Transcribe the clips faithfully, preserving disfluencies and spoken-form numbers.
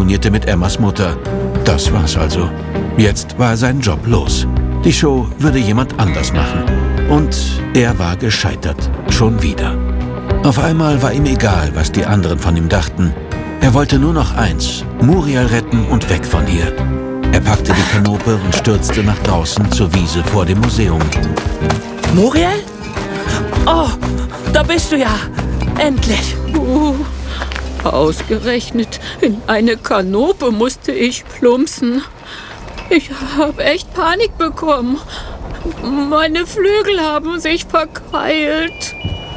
telefonierte mit Emmas Mutter. Das war's also. Jetzt war sein Job los. Die Show würde jemand anders machen. Und er war gescheitert. Schon wieder. Auf einmal war ihm egal, was die anderen von ihm dachten. Er wollte nur noch eins: Muriel retten und weg von ihr. Er packte die Kanope und stürzte nach draußen zur Wiese vor dem Museum. Muriel? Oh, da bist du ja. Endlich. Uh, ausgerechnet in eine Kanope musste ich plumpsen. Ich habe echt Panik bekommen. Meine Flügel haben sich verkeilt.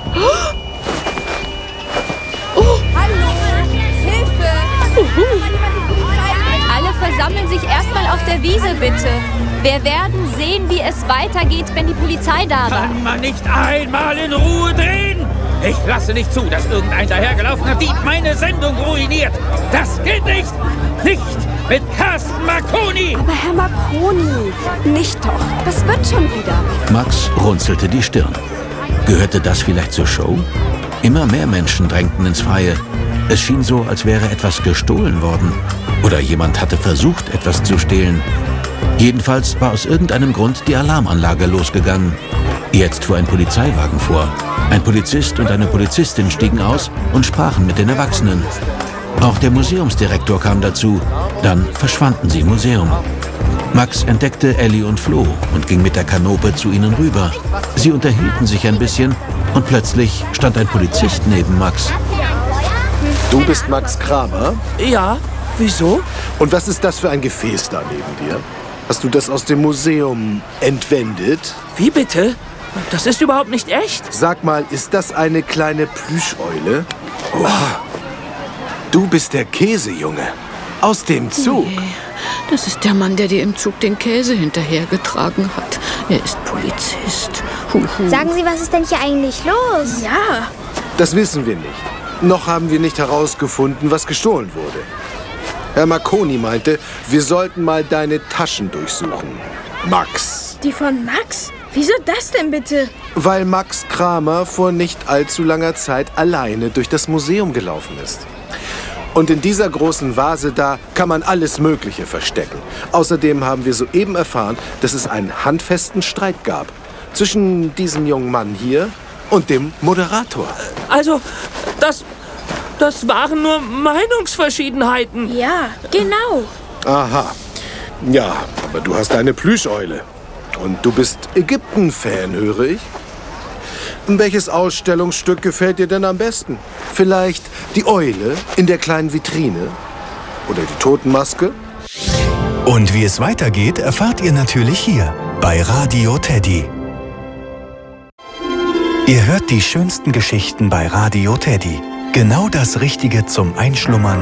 Oh. Hallo, Hilfe! Uhu. Alle versammeln sich erstmal auf der Wiese, bitte. Wir werden sehen, wie es weitergeht, wenn die Polizei da war. Kann man nicht einmal in Ruhe drehen? Ich lasse nicht zu, dass irgendein dahergelaufener Dieb meine Sendung ruiniert. Das geht nicht! Nicht mit Carsten Marconi! Aber Herr Marconi, nicht doch. Das wird schon wieder. Max runzelte die Stirn. Gehörte das vielleicht zur Show? Immer mehr Menschen drängten ins Freie. Es schien so, als wäre etwas gestohlen worden. Oder jemand hatte versucht, etwas zu stehlen. Jedenfalls war aus irgendeinem Grund die Alarmanlage losgegangen. Jetzt fuhr ein Polizeiwagen vor. Ein Polizist und eine Polizistin stiegen aus und sprachen mit den Erwachsenen. Auch der Museumsdirektor kam dazu. Dann verschwanden sie im Museum. Max entdeckte Elli und Flo und ging mit der Kanope zu ihnen rüber. Sie unterhielten sich ein bisschen und plötzlich stand ein Polizist neben Max. Du bist Max Kramer? Ja, wieso? Und was ist das für ein Gefäß da neben dir? Hast du das aus dem Museum entwendet? Wie bitte? Das ist überhaupt nicht echt. Sag mal, ist das eine kleine Plüscheule? Oh. Du bist der Käsejunge. Aus dem Zug. Nee, das ist der Mann, der dir im Zug den Käse hinterhergetragen hat. Er ist Polizist. Huhu. Sagen Sie, was ist denn hier eigentlich los? Ja. Das wissen wir nicht. Noch haben wir nicht herausgefunden, was gestohlen wurde. Herr Marconi meinte, wir sollten mal deine Taschen durchsuchen. Max. Die von Max? Wieso das denn bitte? Weil Max Kramer vor nicht allzu langer Zeit alleine durch das Museum gelaufen ist. Und in dieser großen Vase da kann man alles Mögliche verstecken. Außerdem haben wir soeben erfahren, dass es einen handfesten Streit gab zwischen diesem jungen Mann hier und dem Moderator. Also, das, das waren nur Meinungsverschiedenheiten. Ja, genau. Aha. Ja, aber du hast eine Plüscheule. Und du bist Ägypten-Fan, höre ich. Welches Ausstellungsstück gefällt dir denn am besten? Vielleicht die Eule in der kleinen Vitrine? Oder die Totenmaske? Und wie es weitergeht, erfahrt ihr natürlich hier bei Radio Teddy. Ihr hört die schönsten Geschichten bei Radio Teddy. Genau das Richtige zum Einschlummern